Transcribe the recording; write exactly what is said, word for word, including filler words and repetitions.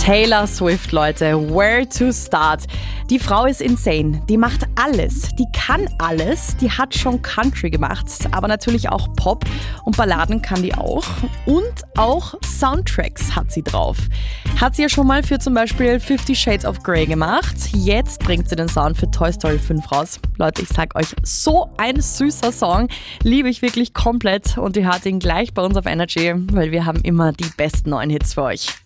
Taylor Swift, Leute, where to start? Die Frau ist insane, die macht alles, die kann alles, die hat schon Country gemacht, aber natürlich auch Pop und Balladen kann die auch und auch Soundtracks hat sie drauf. Hat sie ja schon mal für zum Beispiel Fifty Shades of Grey gemacht, jetzt bringt sie den Sound für Toy Story fünf raus. Leute, ich sag euch, so ein süßer Song, liebe ich wirklich komplett und ihr hört ihn gleich bei uns auf Energy, weil wir haben immer die besten neuen Hits für euch.